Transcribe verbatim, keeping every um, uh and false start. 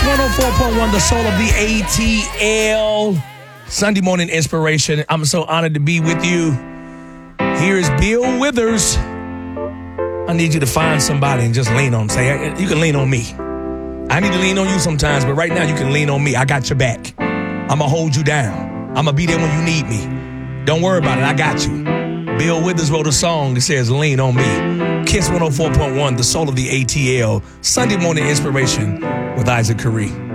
one oh four point one, the soul of the A T L. Sunday morning inspiration. I'm so honored to be with you. Here's Bill Withers. I need you to find somebody and just lean on them. Say, you can lean on me. I need to lean on you sometimes, but right now you can lean on me. I got your back. I'm going to hold you down. I'm going to be there when you need me. Don't worry about it. I got you. Bill Withers wrote a song that says, lean on me. Kiss one oh four point one, the soul of the A T L. Sunday morning inspiration with Isaac Curry.